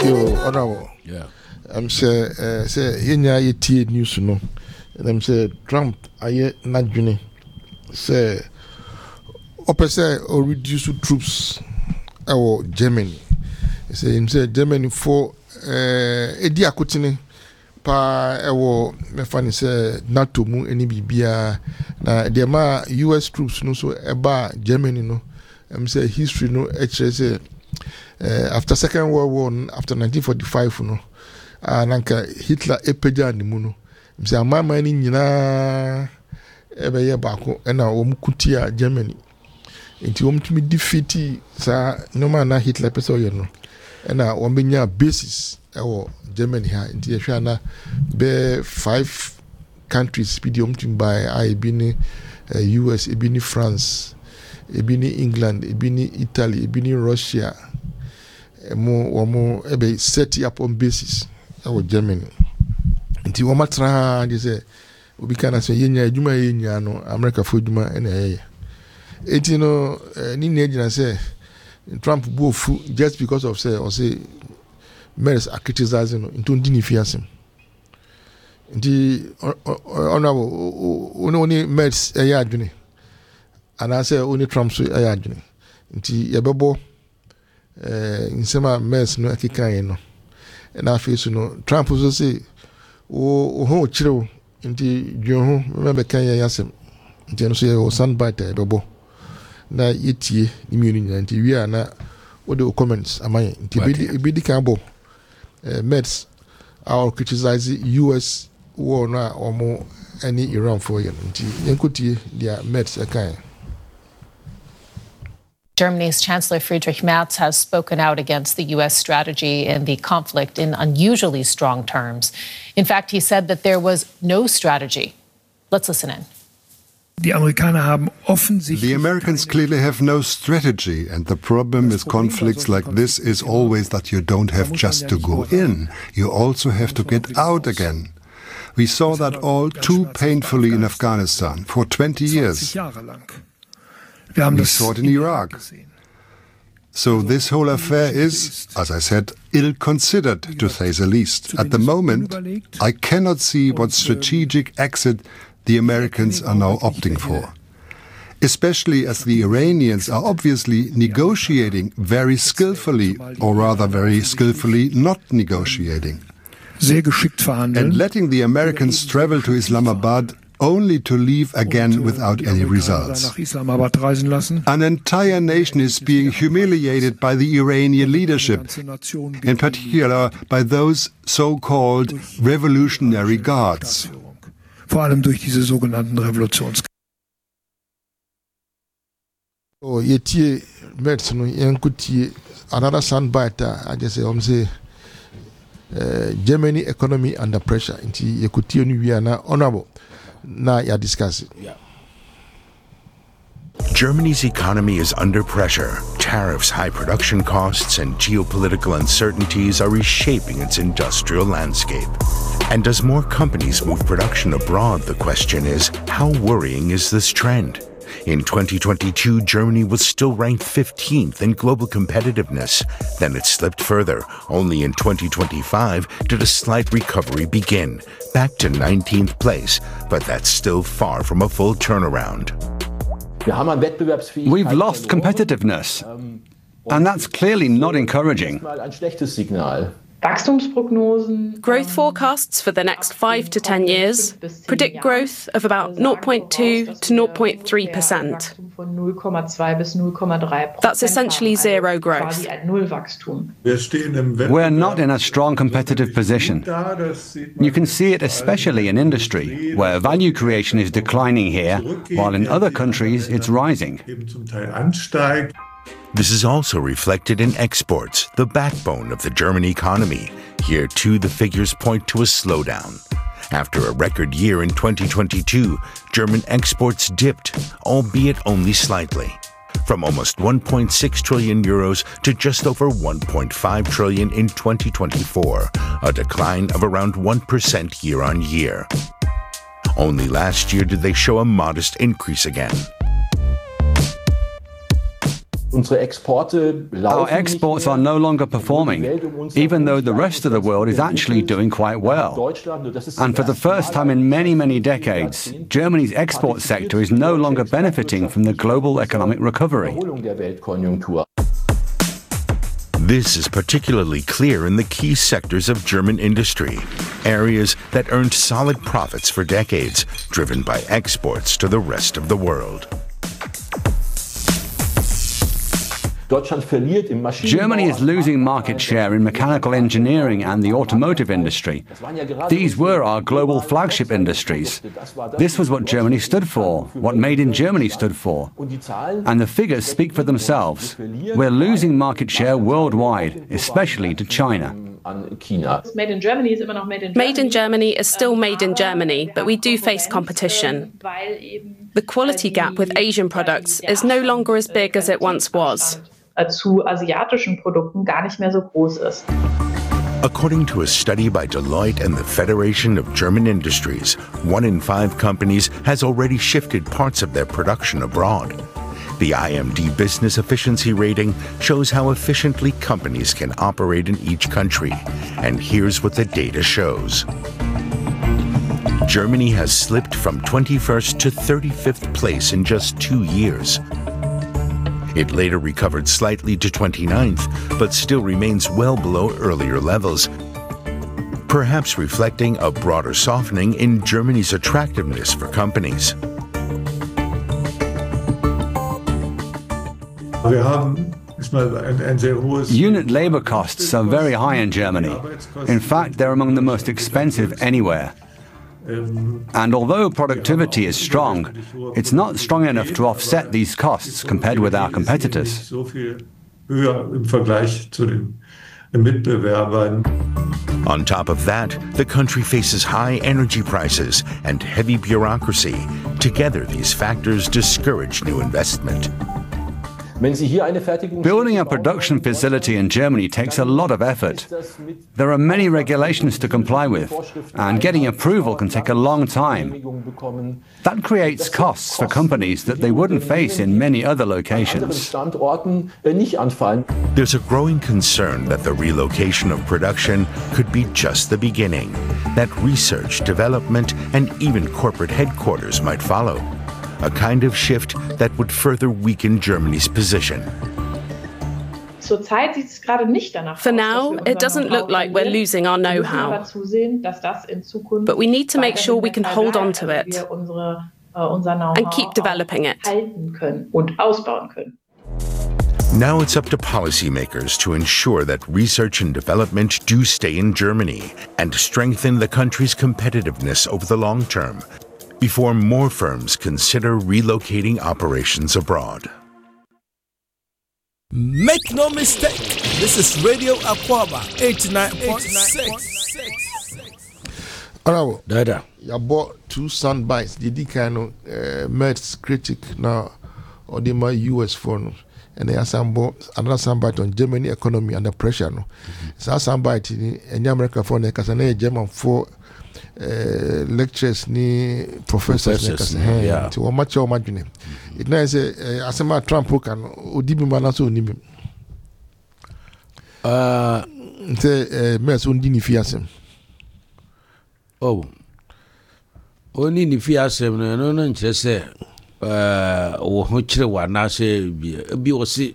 you, Honorable. Yeah. Say yenya yetie news no. And say Trump aye nadwene say opese or reduce troops our Germany. Say Germany for edi akotene pa ewo mefani say NATO mu eni bibia na de ma US troops no so eba Germany no. Say history no say after Second World War, after 1945 no nanka Hitler epeja ni mu no say amama ni nyina ebeye baako na omukutia Germany nti omtumi defeat sa no man na Hitler person yo no na ombenya basis ewo Germany ha nti ehwa na be 5 countries bi omtumi by ibi ni US ibi ni France ibi ni England ibi ni Italy ibi ni Russia mo ebe set up on basis ewo Germany nti wo matra de say obi kana say yenya adwuma yenya no America fo adwuma na yeye enti no ni na gina say Trump bo fu just because of say or say Merz are criticizing no into ndini fiasem nti honorable oni Merz eya adwene ana say oni Trump so eya adwene nti yebebo insema Merz no akikan no na face no Trump so say o ho chiro nti dwon ho me be kan yasem nti no so ye soundbite bebo na yetie ni mienu nyina nti wi ana wo de comments amanye nti bidi kan bo Merz are criticizing US war na omo any Iran for you nti yenkotie dia Merz akan. Germany's Chancellor Friedrich Merz has spoken out against the U.S. strategy in the conflict in unusually strong terms. In fact, he said that there was no strategy. Let's listen in. The Americans clearly have no strategy, and the problem with conflicts like this is always that you don't have just to go in, you also have to get out again. We saw that all too painfully in Afghanistan for 20 years. We saw it in Iraq. So this whole affair is, as I said, ill-considered, to say the least. At the moment, I cannot see what strategic exit the Americans are now opting for. Especially as the Iranians are obviously negotiating very skillfully, or rather very skillfully not negotiating. And letting the Americans travel to Islamabad only to leave again without any results. An entire nation is being humiliated by the Iranian leadership, in particular by those so-called revolutionary guards. Yetie Merz no yenkutie another soundbite I just say Germany economy under pressure nti yekutie no wi ana honorable na ya discuss it. Yeah. Germany's economy is under pressure. Tariffs, high production costs, and geopolitical uncertainties are reshaping its industrial landscape. And as more companies move production abroad, the question is, how worrying is this trend? In 2022, Germany was still ranked 15th in global competitiveness. Then it slipped further. Only in 2025 did a slight recovery begin, back to 19th place, but that's still far from a full turnaround. We've lost competitiveness, and that's clearly not encouraging. Growth forecasts for the next 5 to 10 years predict growth of about 0.2 to 0.3%. That's essentially zero growth. We're not in a strong competitive position. You can see it especially in industry, where value creation is declining here, while in other countries it's rising. This is also reflected in exports, the backbone of the German economy. Here, too, the figures point to a slowdown. After a record year in 2022, German exports dipped, albeit only slightly, from almost 1.6 trillion euros to just over 1.5 trillion in 2024, a decline of around 1% year-on-year. Only last year did they show a modest increase again. Our exports are no longer performing, even though the rest of the world is actually doing quite well. And for the first time in many, many decades, Germany's export sector is no longer benefiting from the global economic recovery. This is particularly clear in the key sectors of German industry, areas that earned solid profits for decades, driven by exports to the rest of the world. Germany is losing market share in mechanical engineering and the automotive industry. These were our global flagship industries. This was what Germany stood for, what Made in Germany stood for. And the figures speak for themselves. We're losing market share worldwide, especially to China. Made in Germany is still made in Germany, but we do face competition. The quality gap with Asian products is no longer as big as it once was. According to a study by Deloitte and the Federation of German Industries, 1 in 5 companies has already shifted parts of their production abroad. The IMD Business Efficiency Rating shows how efficiently companies can operate in each country. And here's what the data shows. Germany has slipped from 21st to 35th place in just 2 years. It later recovered slightly to 29th, but still remains well below earlier levels, perhaps reflecting a broader softening in Germany's attractiveness for companies. Unit labor costs are very high in Germany. In fact, they're among the most expensive anywhere. And although productivity is strong, it's not strong enough to offset these costs compared with our competitors. On top of that, the country faces high energy prices and heavy bureaucracy. Together, these factors discourage new investment. Building a production facility in Germany takes a lot of effort. There are many regulations to comply with, and getting approval can take a long time. That creates costs for companies that they wouldn't face in many other locations. There's a growing concern that the relocation of production could be just the beginning, that research, development, and even corporate headquarters might follow. A kind of shift that would further weaken Germany's position. For now, it doesn't look like we're losing our know-how. But we need to make sure we can hold on to it and keep developing it. Now it's up to policymakers to ensure that research and development do stay in Germany and strengthen the country's competitiveness over the long term, before more firms consider relocating operations abroad. Make no mistake, this is Radio Aquaba 89.6. Alright, Dada. I bought 2 sound bites. The kind of Mets critic now, or the my US phone, and they have another sound bite on Germany economy under pressure. No, so sound bite in America phone because I German for. Lectures ni professors yeah. To much or imagine it now say asema Trump can odibi manaso onibi say mess undi ni fiasem oni ni fiasem no nche say wo ho kire wa na say bi o si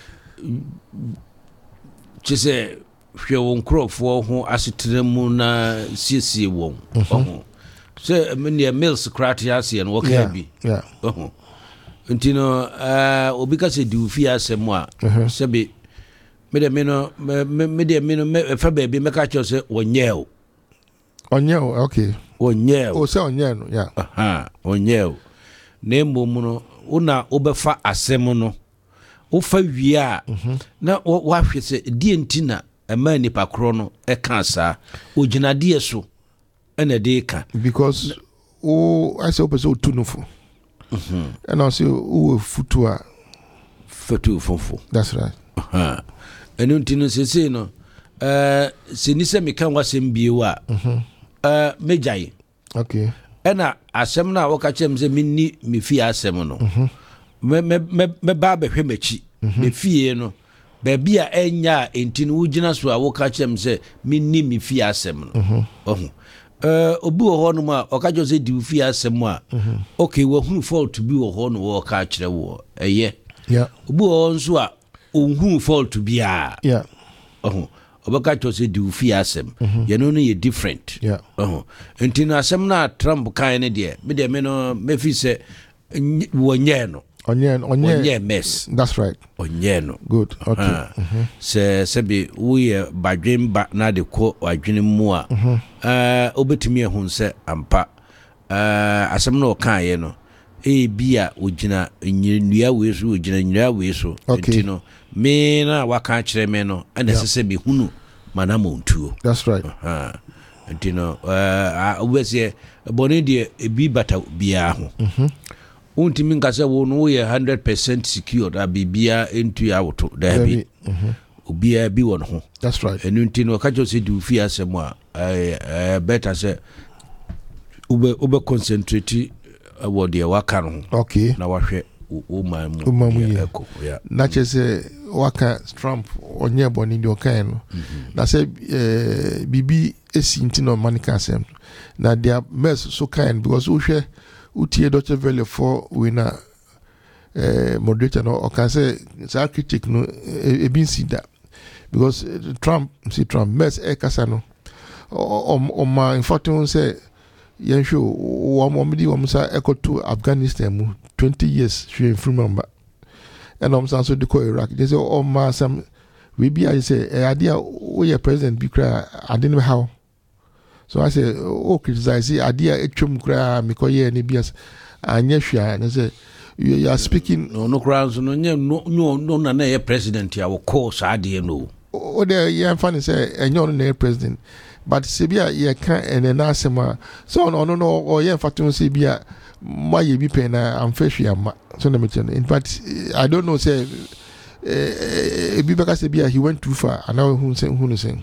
chese hwe won krofo ho asetremu na siesie won so me mills kratia ase no waka bi ntino obi ka se di fi asem a se be me de me no fa ba bi me ka cho se onyeo okay onyeo se onyeo yeah onyeo na mbom no una obefa asem no wo fa wi a na wa hwe se die ntina ema nipa kro no e kan sa oginade so ena de ka because I say open so tunufo and I say futua fofo that's right enu ntino sese no se ni se meka wasem biewu a mejai okay ena asem na wo ka chem se minni me fi asem no me ba behwe machi be fie no baabi a enya enti no wugina so a wo ka kyem se minni mi fie asem no obi wo ho no ma o ka jo se di fie asem a okay wo hunu fault bi wo ho no wo ka kyerɛ wo eye obi wo nso a ohun fault bi a obaka cho se di fie asem ye no ye different enti no asem na Trump kan ne de me de me no me fi se wonye no onye mess. That's right. Onye no. Good. Okay. Se be we badwen ba na de ko adwene mu a obetumi ehun se ampa asem na o kan ye no bia ogina nnua we so ogina nnua we so enti me na waka kire me no ana sese be hunu mana montuo. That's right. Enti no obese boni de ebi bata bia ho untimi nkase wo no ye 100% secured abibia entu ya woto da bi obia bi won ho. That's right. Enu nti no ka jo se di ufia asem a better say ube concentrate about the waka no. Okay. Na wahwe umamu eko ya na chese waka Trump onye boni di okan no na say bibi esi nti no manika asem na dia mess so kind because uhwe utie Deutsche Welle for winner moderator no o can say sa critic no e see that because Trump mess e kasa no o ma in fact on say yen show wo sa ekoto Afghanistan mu 20 years she from and so the ko Iraq they say o ma some we be I say idea we president be cry I didn't know how. So I say, criticize the idea etwum kra me koye ne bias anya hwia and say you are speaking no grounds no na na president ya wo course ade no o de ya fan say enyo no na president but se bia ye kan en na asema so no o ye fatun se bia ma ye bi pen na am fehwia ma so na me tell in fact I don't know say bi baka se bia he went too far and now who say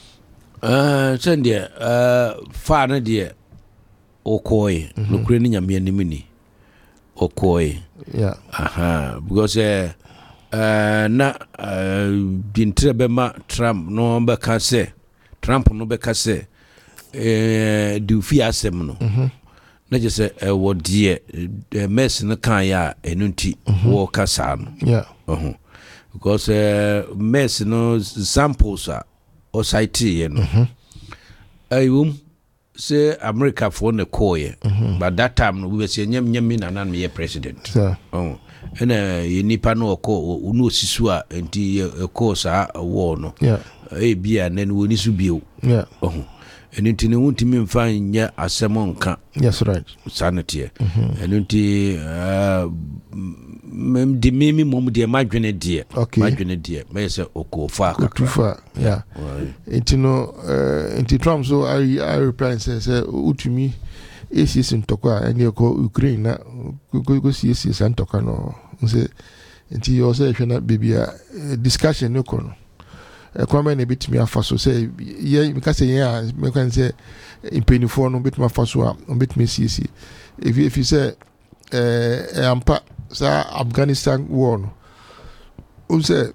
send fa na de okoi no kure ni nyame animini okoi because na bintre be ma Trump no be ka se Trump no be ka se du fi asem no na je se wo de mess no kan ya enunti wo kasa no because mess no samples o site ye no say America for the koye but that time no we say nyam na me president and nipa no ko no sisu a enti ko sa war no bia na no ni su bio and enti ne wuntimi mfa nya asem nka. Yes, right. Sanity and enti the mimi mom de madwene de madwene de me say okofa kakra yeah enti no enti Trump so I reply say utumi esi sintokwa ene ko Ukraine na go si santoka no say enti yo say hwe na bibia discussion no ko no kwame na bitimi afaso say ye because ye me kan say impenifo no bitimi afaso a bitimi si if you say ampa sa Afghanistan war no o say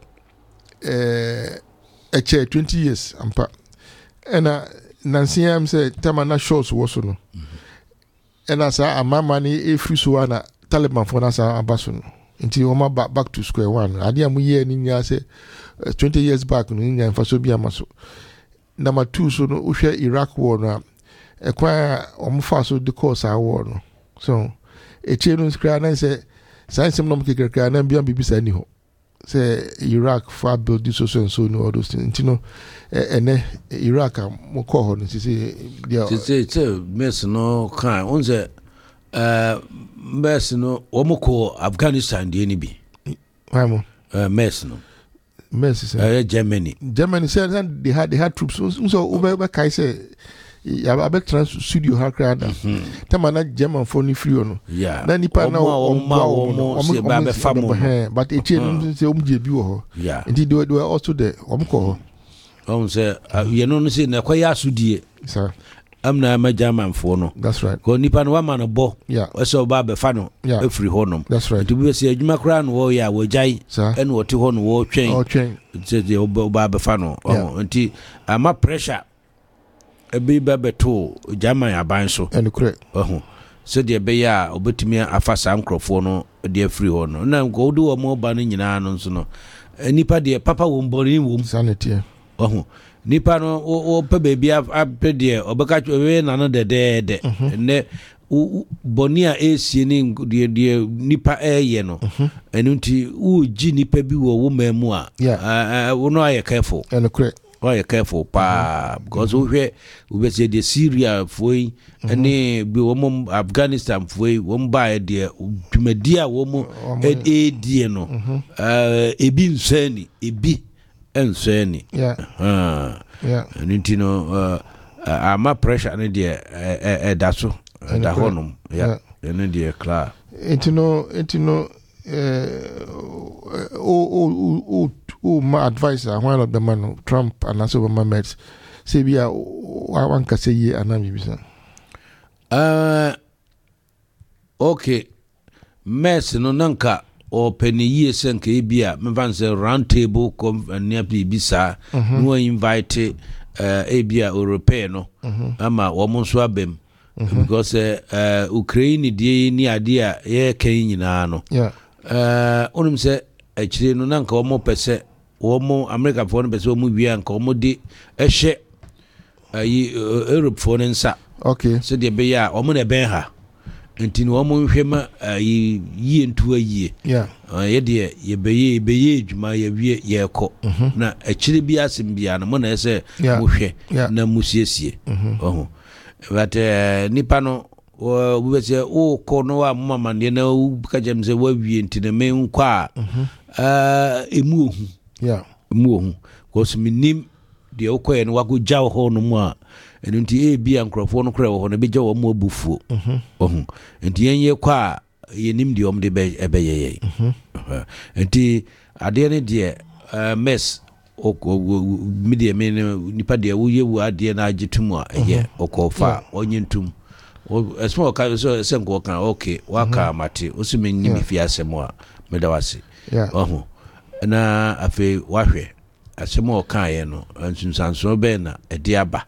a chair 20 years ampa ena nansiam say tamana shows wo so no ena sa amama ni efri so na Taliban for na sa abaso no nti o ma back to square one ade am ye ni nya say 20 years back no nya faso bi amaso number 2 so no uhwe Iraq war na ekwa omfa so the course a war no so echenu skra na say science no mkekekra na bia bibisa ni ho say Iraq for build this so no all those things no ene Iraq mo ko ho no say mess no kan onze mess no omoko Afghanistan de ni bi mess no mess Germany said they had troops so over kai say ya abek trans studio hakrada tamana German phone free no na nipa na o se ba be famo but e chain say omje bi wo ho indeed they were also there omko ho say you know say na kwaya asudie sir amna ma German for no. That's right. Ko nipa no wa ma no bo. Yeah. So ba be fa no efri honom. That's right. To be say adwuma kra no wo ya wo jai en wo te ho no wo twen. Oh twen. Say ba be fa no. Nti ama pressure ebi ba beto German aban so. And correct. So de be ya obetimi afasa nkrofo no de efri ho no. Na go do mo ba no nyina no nso no. Nipa de papa wo mbori wo sanity. Nipa no o pe baby apɛ de obeka we na no de ne boni a esie ni de nipa eye no enu nti u gi nipa bi wo mamu a wo no aye careful and correct you careful pa because we say the Syria foi any bi wo Afghanistan foi wo ba de dwumadi a wo mo die no ebi nsani ebi ensani and you know ama pressure ne de da so da honum and de clear you know my advisor one of the man Trump and also my mates say we are one can say ye and okay mess no nanka or penny years and KBA, Mevanse round table come near Bisa, no invite Abia Europeano, Ama Womonswabem, because Ukraine de ni idea, ye Kenyan. Onum say, actually, no nanka or more per se, or more America for the person movie and commodity, a share Europe for Nensa. Okay, so the Beya, or Mona Benha. Nti no mo hwema yi ntu ayi ye de ye beye adwuma ye wie ye kɔ na akire bi asem bia no mo na ese mo hwɛ na musiesie but nipa no wo be se o kɔ no wa mama ne na ka jem se wa wie nti na me nkɔ a emu ohu ko so minim de okɔ no wa go jaw ho no mu a nti bi ankrofo no kra wo no be gya wo mo abufuo nti yenye kwa yenim de om de ebeyeye nti ade ne de mess media me nipa de wo yewu ade na agitum a ye okofa onyentum esmo ka so senko kan okay waka mate osime nyimi fi asemo a medawase na afi wahwe asemo kan ye no nsunsanso be na ede aba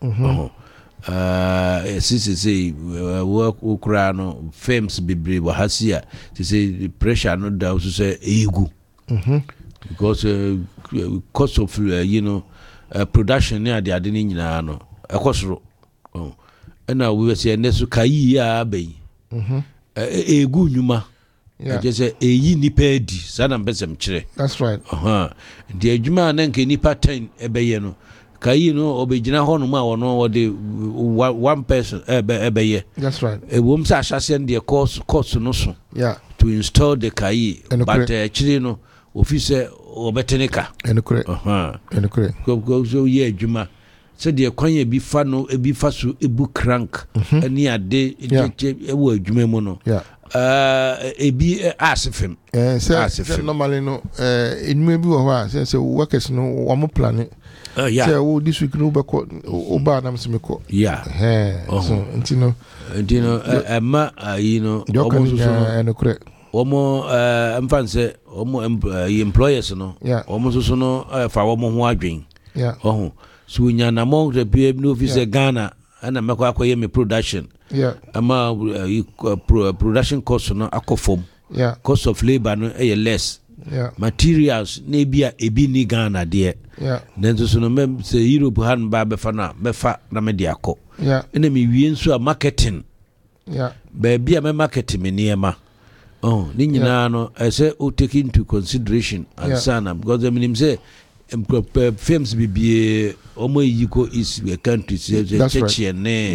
say work ukrano fames bibre wahasia say pressure no da so say egu because cost of production near the adeni nyina no ekosoro na we say nesu kai ya be egu nyuma just say eyi nipa edi sana mbesem kire. That's right. The adwuma na nke nipa 10 ebeye no kai no obegina ho no ma wono de one person ebeye. That's right. Wom sa ahase de course no so to install the kai but actually no office obetenika correct go so ye adwuma so de kwanya bi fa no ebi fa so ebu crank ani ade ewo adwuma mu no ebi asifem say normally no in maybe wa say workers no wa mo plan say wo this week no be ko oba na mse me ko so ntino ma omo so no correct omo mfanse omo employers no omo so no fa omo ho adwen so nya na mo the PM no officer Ghana ana meko akoye me production ama production cost no akofom cost of labor no less materials na bia ebi ni Ghana de then so no me say Europe han ba be fa na me de akọ ena me wie nso a marketing ba bia me marketing me niema ni nyina no I say o take into consideration and sana because I mean say films bibie omo yiko is a country church ne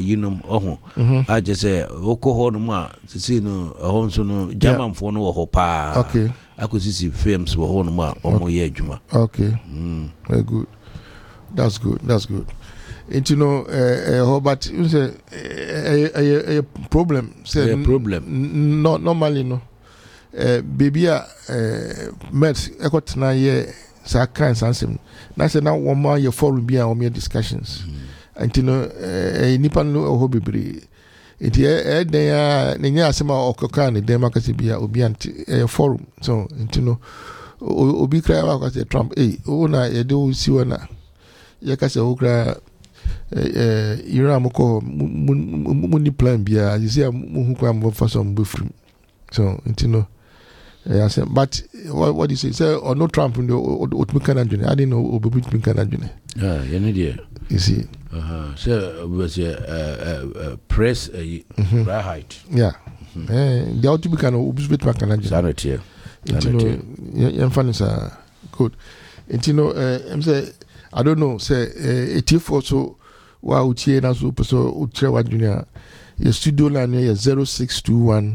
I just say okoho no ma see no honso no German for no ho pa akusisi films wo ho no ma omo ye adwuma very good that's good and but you say a problem say not normally no baby met ekotna ye sa kind sansem na say na wo ma your forum bia o me discussions nti no nipa no ho bebre nti den ya nenya asema okoka ne dem akase bia obi anti forum so nti no obi kra wa akase Trump na ye do si wana ye kase o kra Iran moko muni plan bia you see mu kwa mo fa so mbo free so nti no but what do you say or no Trump no otmika June I didn't know obi otmika June you know there you see so was press right yeah the otmika no obi otmika June sanity you funny sir good you know I'm say I don't know say it also wa utie na so so utre wa junior your studio line is 0621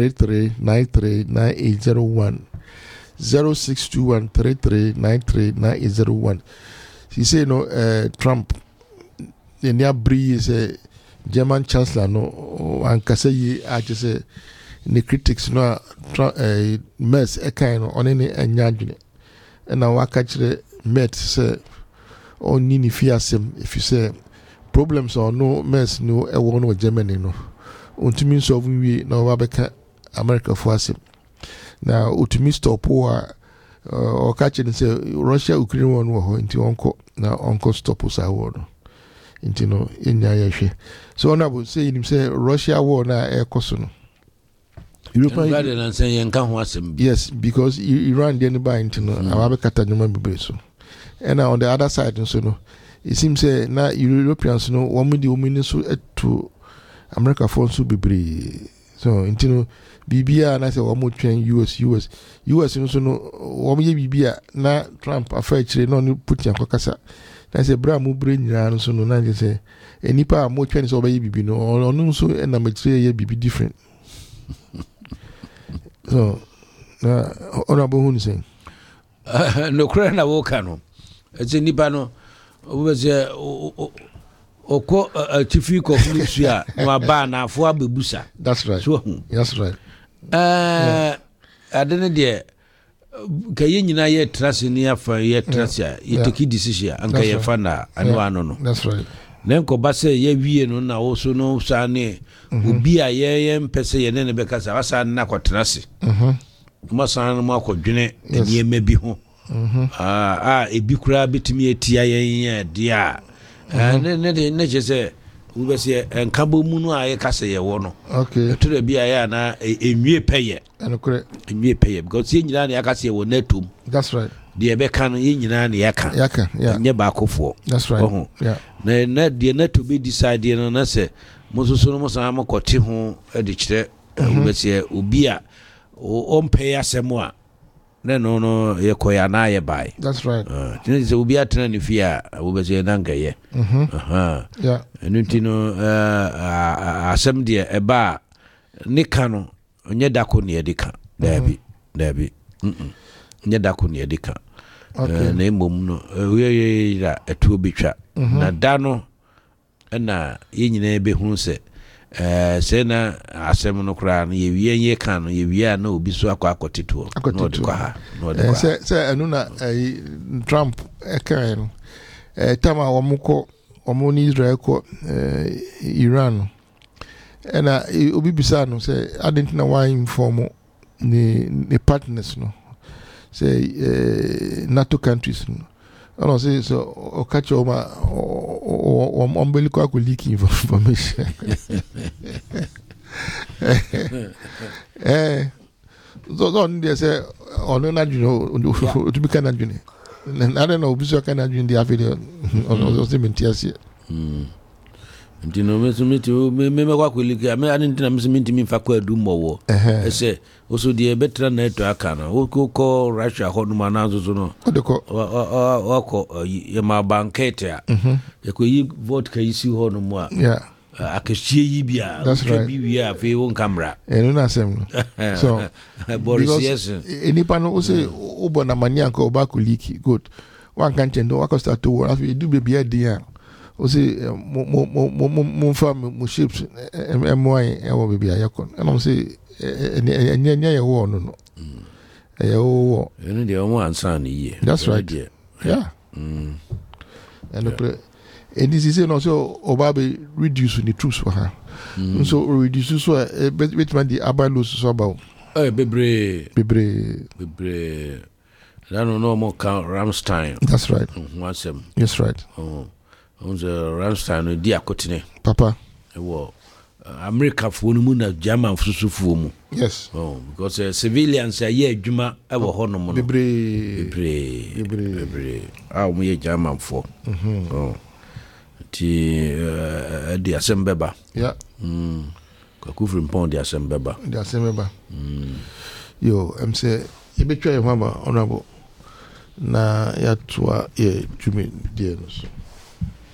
33939801 0621 33939801. He say no Trump the near bree is a German chancellor no and kase yi a say the critics no mess e kind on any anyadwene and na waka kire met say on ni fiasem if you say problems or no mess no e won no Germany no untumi solve we na wabeka America for us now utumi stop war or catch and say Russia Ukraine one war into uncle stop us our war into no in ya so na would say him say Russia war na e koso European yes because Iran didn't buy into no wabeka tajuma be so and on the other side so no it seems say na Europeans no one with the women so to America for so be so into no Bibia na say one train US no so no one ye bibia na Trump afa chire no Putin akokasa na say bra mu bre nyira no so no na say enipa mo train so obaye bibi no no so na machire ye bibi different so na honorable who saying no kra na wo ka no eti nipa no obese oko tifi ko flusia no aba na afo abebusa that's right so that's right adene de kaye nyina ye trase ni afa ye trase ye take decision anka ye fa na ano no that's right nenko ba se ye wie no na wo so no sa ne obi a ye mpese ye ne be kasa wasa na ko trase mo san mo akodwene eni ema bi ho ebi kura bitimi etia ye dia ne jese we say enkabo mu no aye kase ye wo no okay to da bia ya na enwie peye enwie peye because ye nyina na yakase ye wo natum that's right de be kan ye nyina na yaka yeah nye ba kofo that's right yeah na de na to be decide no na se mususu no musa amakote ho de kire we say obi a o mpeye asemo a no ye koya na ye bai that's right tin se obi atena ne fia wo be say na ngaye yeah enutino asem de eba ne ka no onye dako ne edika dabi nye dako ne edika na emom no we ya etuo betwa na da no na ye nyina ebe hu se se na asem no kra no ye wie ye ka no ye wie na obi so akotetuo no de kwa no de kwa se enu na Trump ekain tama wamko omoni Israel ko Iran ena obi bisa no se adentina why inform ni partners no say NATO countries no no say so o catch over umbilical leaking information so don't they say ono na juno to be kana juno na don't know biso kana juno dia video on the mentiasi ndino me kwa kwelika me anintina me fa kwa dumo ese oso die betra na eto aka na ko Russia ho numa na azuzu no oko ye ma bankete a ye ko yi vodka yisi ho no mu a akashie yi bia bi bia fe won camera eno na sem so Boris yes enipa no ose obo na mania ko ba ko leak good one can tendo wa ko start to work after you do baby idea ose mo fa mo ships MY e baby ayakon and I say enya ye wo no e wo eno de o mo ansa ni ye that's right yeah and And this is also Obabe reduce the troops for her. So reduce so which man the Abalos so about. Bebre. I don't know more count Ramstein. That's right. What's him? Yes, right. On the Ramstein, dear Cotine. Papa. America for Muna German Fusufumu. Yes. Because civilians are here, Juma, I will honor Mono. Bebre. Ah, we German for. The Assembeba. Yeah. Kakufrin Pond, the Assembeba. The Assembeba. Yo, I'm say, you betray Mama, honorable. Na ya tua ye jumi die no so